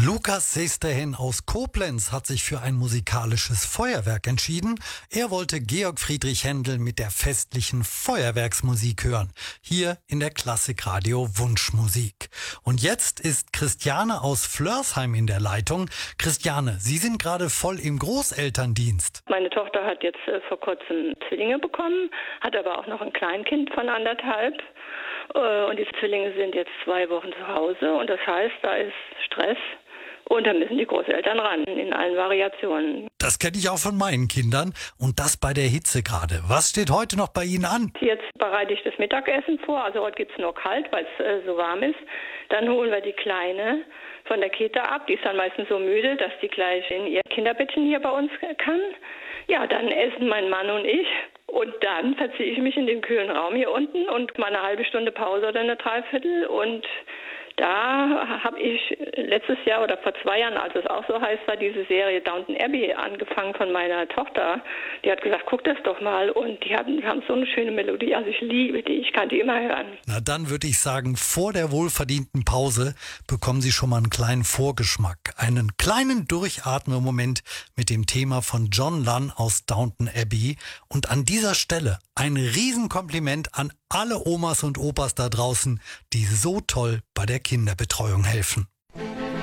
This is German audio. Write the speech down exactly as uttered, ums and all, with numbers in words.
Lukas Sesterhen aus Koblenz hat sich für ein musikalisches Feuerwerk entschieden. Er wollte Georg Friedrich Händel mit der festlichen Feuerwerksmusik hören. Hier in der Klassikradio Wunschmusik. Und jetzt ist Christiane aus Flörsheim in der Leitung. Christiane, Sie sind gerade voll im Großelterndienst. Meine Tochter hat jetzt äh, vor kurzem Zwillinge bekommen, hat aber auch noch ein Kleinkind von anderthalb. Und die Zwillinge sind jetzt zwei Wochen zu Hause und das heißt, da ist Stress und da müssen die Großeltern ran, in allen Variationen. Das kenne ich auch von meinen Kindern und das bei der Hitze gerade. Was steht heute noch bei Ihnen an? Jetzt bereite ich das Mittagessen vor, also heute gibt es nur kalt, weil es äh, so warm ist. Dann holen wir die Kleine von der Kita ab, die ist dann meistens so müde, dass die gleich in ihr Kinderbettchen hier bei uns kann. Ja, dann essen mein Mann und ich. Und dann verziehe ich mich in den kühlen Raum hier unten und mal eine halbe Stunde Pause oder eine Dreiviertel. Und da habe ich letztes Jahr oder vor zwei Jahren, als es auch so heiß war, diese Serie Downton Abbey angefangen von meiner Tochter. Die hat gesagt, guck das doch mal. Und die haben, die haben so eine schöne Melodie. Also ich liebe die, ich kann die immer hören. Na dann würde ich sagen, vor der wohlverdienten Pause bekommen Sie schon mal einen kleinen Vorgeschmack. Einen kleinen Durchatmen-Moment mit dem Thema von John Lunn aus Downton Abbey. Und an dieser Stelle ein Riesenkompliment an alle Omas und Opas da draußen, die so toll bei der Kinderbetreuung helfen.